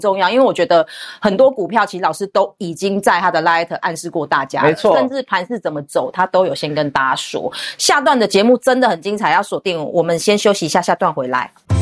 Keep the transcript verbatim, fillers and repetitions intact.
重要，因为我觉得很多股票其实老师都已经在他的 Light 暗示过大家了， 没错， 甚至盘势怎么走他都有先跟大家说。下段的节目真的很精彩，要锁定我们先休息一下，下段回来。